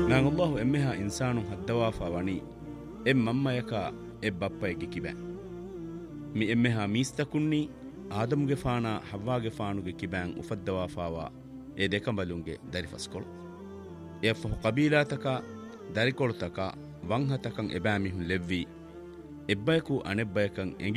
ngan Allahu emmeha insanu haddawafa wani mammayaka bappayge kibe mi emmeha mistakunni ಆದಮ್ಗೆ ಫಾಣ ಹವ್ವಾಗೆ ಫಾಣುಗೆ ಕಿಬ್ಯಾಂ ಉಫದ್ದವಾಫಾವ ದೇಕಂಬಲುಂಗೆ ದರಿಫಸ್ಕೊಳು ಎಫ್ಫಹು ಕಬೀಲಾತಕ ದರಿಕೊಳುತಕ ವಂಹತಕಂ ಎಬಾಮಿಹುನ್ ಲೆವ್ವಿ ಎಬ್ಬಯಕು ಅನೆಬ್ಬಯಕಂ